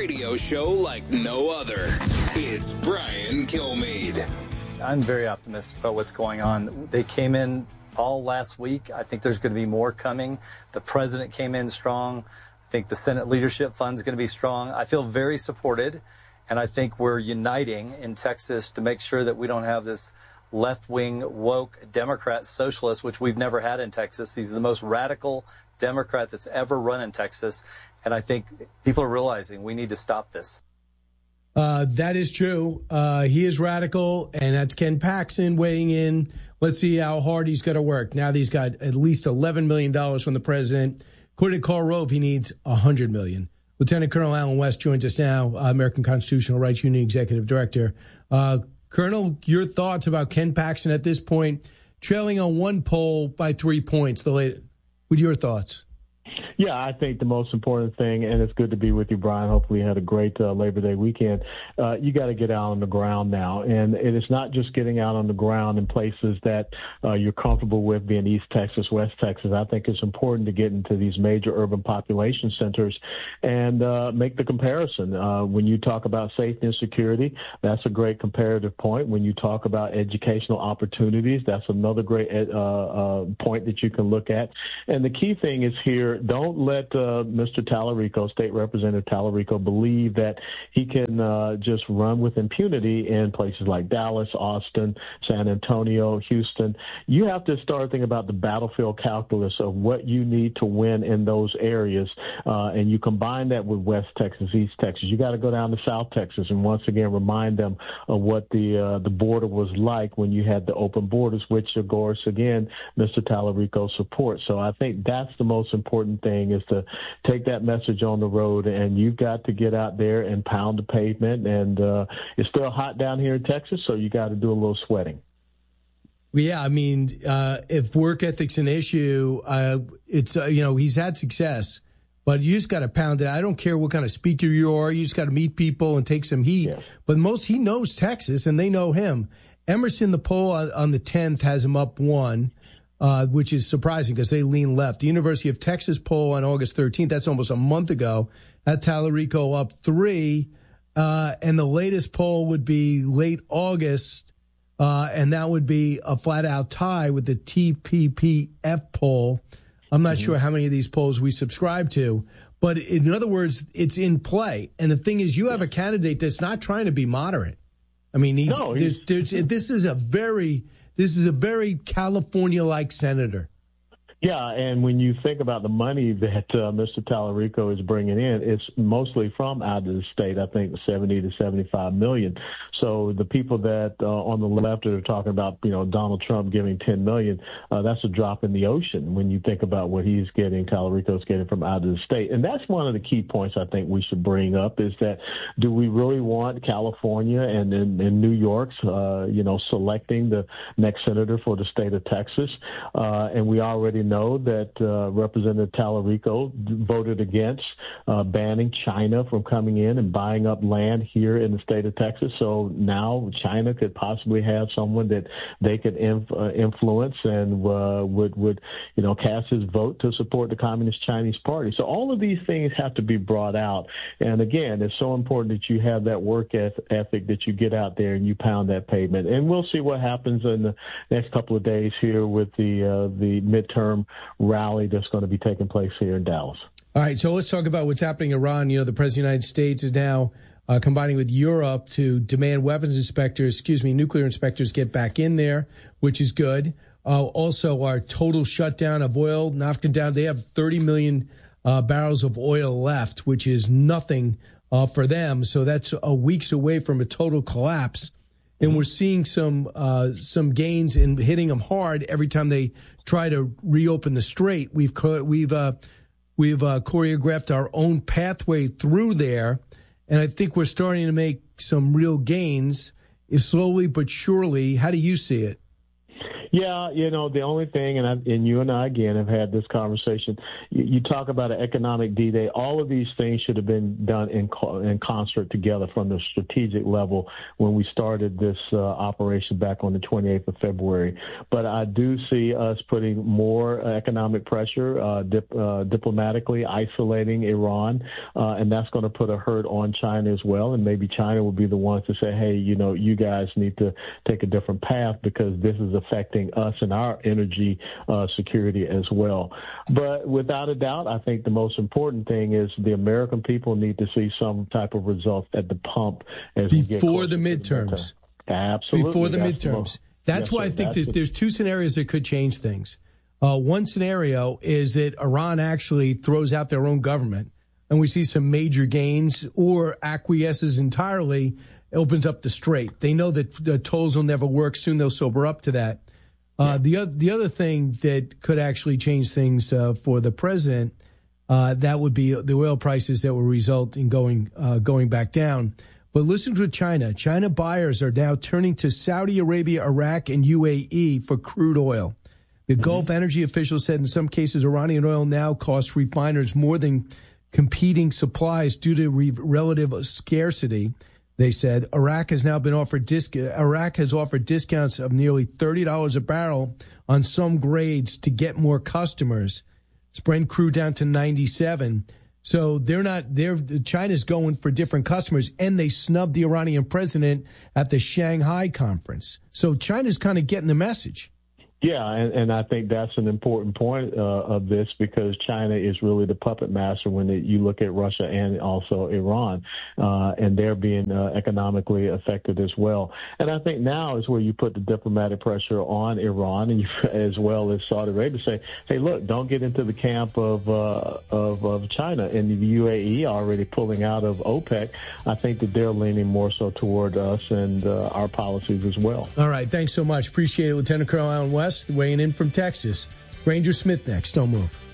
radio show like no other. It's Brian Kilmeade. I'm very optimistic about what's going on. They came in all last week. I think there's going to be more coming. The president came in strong. I think the Senate Leadership Fund is going to be strong. I feel very supported, and I think we're uniting in Texas to make sure that we don't have this left-wing, woke Democrat socialist, which we've never had in Texas. He's the most radical Democrat that's ever run in Texas, and I think people are realizing we need to stop this. That is true. He is radical, and that's Ken Paxton weighing in. Let's see how hard he's going to work. Now that he's got at least $11 million from the president. According to Karl Rove, he needs $100 million. Lieutenant Colonel Alan West joins us now, American Constitutional Rights Union Executive Director. Colonel, your thoughts about Ken Paxton at this point, trailing on one poll by 3 points. With your thoughts? Yeah, I think the most important thing, and it's good to be with you, Brian. Hopefully you had a great Labor Day weekend. You got to get out on the ground now. And it is not just getting out on the ground in places that you're comfortable with, being East Texas, West Texas. I think it's important to get into these major urban population centers and make the comparison. When you talk about safety and security, that's a great comparative point. When you talk about educational opportunities, that's another great point that you can look at. And the key thing is here, don't let Mr. Tallarico, State Representative Tallarico, believe that he can just run with impunity in places like Dallas, Austin, San Antonio, Houston. You have to start thinking about the battlefield calculus of what you need to win in those areas, and you combine that with West Texas, East Texas. You got to go down to South Texas and once again remind them of what the border was like when you had the open borders, which, of course, again, Mr. Tallarico supports. So I think that's the most important thing, is to take that message on the road, and you've got to get out there and pound the pavement. And it's still hot down here in Texas, so you got to do a little sweating. Yeah, I mean, if work ethic's an issue, it's he's had success, but you just got to pound it. I don't care what kind of speaker you are. You just got to meet people and take some heat. Yeah. But he knows Texas, and they know him. Emerson, the poll on the 10th, has him up 1. Which is surprising because they lean left. The University of Texas poll on August 13th, that's almost a month ago, had Tallarico up 3. And the latest poll would be late August, and that would be a flat-out tie with the TPPF poll. I'm not sure how many of these polls we subscribe to. But in other words, it's in play. And the thing is, you have a candidate that's not trying to be moderate. I mean, this is a very California-like senator. Yeah, and when you think about the money that Mr. Tallarico is bringing in, it's mostly from out of the state, I think 70 to 75 million. So the people that on the left are talking about, Donald Trump giving 10 million, that's a drop in the ocean when you think about what he's getting, Tallarico's getting from out of the state. And that's one of the key points I think we should bring up, is that do we really want California and New York, selecting the next senator for the state of Texas? And we already know that Representative Tallarico voted against banning China from coming in and buying up land here in the state of Texas. So now China could possibly have someone that they could influence and would cast his vote to support the Communist Chinese Party. So all of these things have to be brought out. And again, it's so important that you have that work ethic, that you get out there and you pound that pavement. And we'll see what happens in the next couple of days here with the midterm rally that's going to be taking place here in Dallas. All right, so let's talk about what's happening in Iran. The President of the United States is now combining with Europe to demand nuclear inspectors get back in there, which is good. Also, our total shutdown of oil knocked it down. They have 30 million barrels of oil left, which is nothing for them. So that's weeks away from a total collapse. And we're seeing some gains in hitting them hard every time they try to reopen the strait. We've choreographed our own pathway through there, and I think we're starting to make some real gains, slowly but surely. How do you see it? Yeah, the only thing, and you and I, again, have had this conversation, you talk about an economic D-Day. All of these things should have been done in concert together from the strategic level when we started this operation back on the 28th of February. But I do see us putting more economic pressure, diplomatically isolating Iran, and that's going to put a hurt on China as well. And maybe China will be the ones to say, hey, you guys need to take a different path because this is affecting us and our energy security as well. But without a doubt, I think the most important thing is the American people need to see some type of results at the pump as we get before the midterms. Absolutely. Before the midterms. That's why I think there's two scenarios that could change things. One scenario is that Iran actually throws out their own government and we see some major gains, or acquiesces entirely, opens up the strait. They know that the tolls will never work. Soon they'll sober up to that. The other thing that could actually change things for the president, that would be the oil prices that will result in going back down. But listen to China. China buyers are now turning to Saudi Arabia, Iraq, and UAE for crude oil. The Gulf energy officials said in some cases Iranian oil now costs refiners more than competing supplies due to relative scarcity. They said Iraq has now been offered discounts of nearly $30 a barrel on some grades to get more customers. Brent crude down to 97. So China's going for different customers, and they snubbed the Iranian president at the Shanghai conference. So China's kind of getting the message. Yeah, and I think that's an important point of this, because China is really the puppet master when you look at Russia and also Iran, and they're being economically affected as well. And I think now is where you put the diplomatic pressure on Iran and as well as Saudi Arabia, say, hey, look, don't get into the camp of China. And the UAE already pulling out of OPEC. I think that they're leaning more so toward us and our policies as well. All right, thanks so much. Appreciate it, Lieutenant Colonel Allen West, weighing in from Texas. Granger Smith next. Don't move.